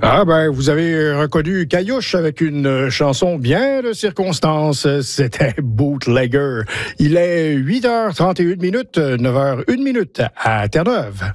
Ah ben, vous avez reconnu Caillouche avec une chanson bien de circonstance. C'était Bootlegger. Il est 8h31 minutes, 9h01 minute à Terre-Neuve.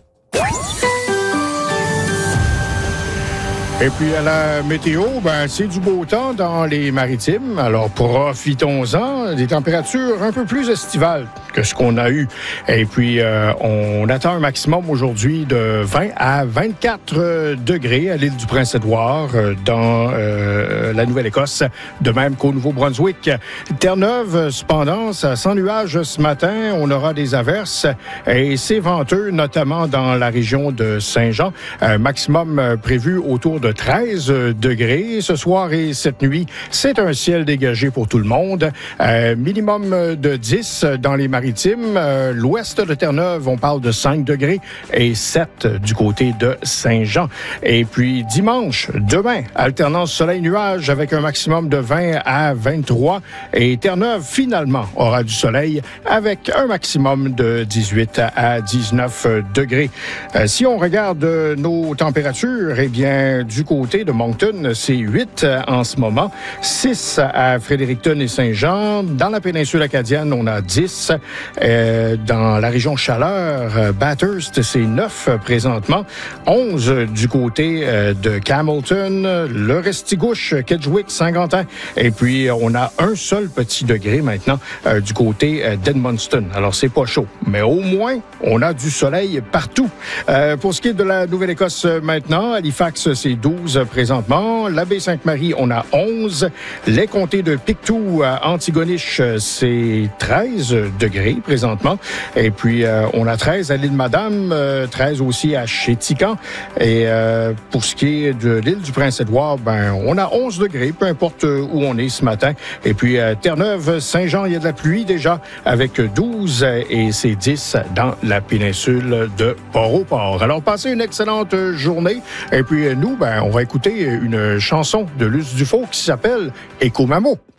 Et puis à la météo, ben c'est du beau temps dans les maritimes. Alors profitons-en. Des températures un peu plus estivales que ce qu'on a eu. Et puis on attend un maximum aujourd'hui de 20 à 24 degrés à l'île du Prince-Édouard dans la Nouvelle-Écosse, de même qu'au Nouveau-Brunswick. Terre-Neuve, cependant, ça sans nuages ce matin. On aura des averses et c'est venteux, notamment dans la région de Saint-Jean. Maximum prévu autour de 13 degrés ce soir et cette nuit. C'est un ciel dégagé pour tout le monde. Minimum de 10 dans les maritimes. L'ouest de Terre-Neuve, on parle de 5 degrés et 7 du côté de Saint-Jean. Et puis dimanche, demain, alternance soleil-nuage avec un maximum de 20 à 23. Et Terre-Neuve, finalement, aura du soleil avec un maximum de 18 à 19 degrés. Si on regarde nos températures, eh bien, du côté de Moncton, c'est 8 en ce moment, 6 à Fredericton et Saint-Jean. Dans la péninsule acadienne, on a 10. Dans la région Chaleur, Bathurst, c'est 9 présentement. 11 du côté de Campbellton, le Restigouche, Kedgewick, Saint-Quentin. Et puis, on a un seul petit degré maintenant du côté d'Edmundston. Alors, c'est pas chaud, mais au moins, on a du soleil partout. Pour ce qui est de la Nouvelle-Écosse maintenant, Halifax, c'est 12 présentement. La Baie-Sainte-Marie, on a 11. Les comtés de Pictou à Antigonish, c'est 13 degrés présentement. Et puis, on a 13 à l'île-Madame, 13 aussi à Chétican. Et pour ce qui est de l'île du Prince-Édouard, ben, on a 11 degrés, peu importe où on est ce matin. Et puis, Terre-Neuve, Saint-Jean, il y a de la pluie déjà avec 12 et c'est 10 dans la péninsule de Port-au-Port. Alors, passez une excellente journée. Et puis, nous, ben, on va écouter une chanson de Luce Dufaux qui s'appelle Écho Mamo.